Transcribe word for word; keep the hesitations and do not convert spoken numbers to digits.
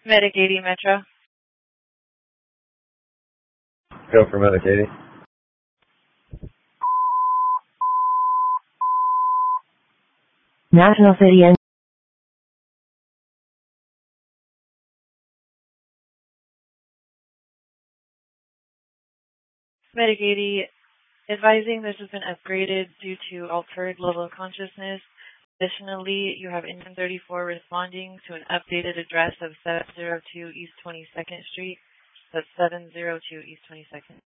Medic eighty Metro. Go for Medic eighty. National City and Medic eighty, advising this has been upgraded due to altered level of consciousness. Additionally, you have Engine thirty-four responding to an updated address of seven oh two East twenty-second Street. That's seven oh two East twenty-second.